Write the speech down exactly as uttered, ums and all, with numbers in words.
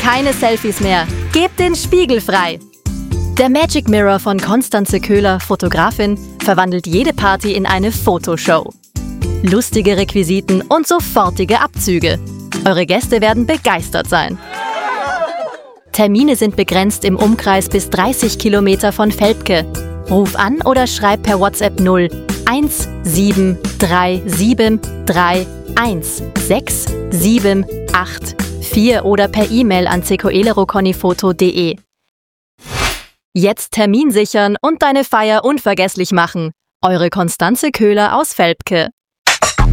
keine Selfies mehr. Gebt den Spiegel frei. Der Magic Mirror von Konstanze Köhler, Fotografin, verwandelt jede Party in eine Fotoshow. Lustige Requisiten und sofortige Abzüge. Eure Gäste werden begeistert sein. Termine sind begrenzt im Umkreis bis dreißig Kilometer von Velpke. Ruf an oder schreib per WhatsApp null eins sieben drei sieben drei eins sechs sieben acht vier oder per E-Mail an cecoeleroconifoto punkt de. Jetzt Termin sichern und deine Feier unvergesslich machen. Eure Konstanze Köhler aus Velpke.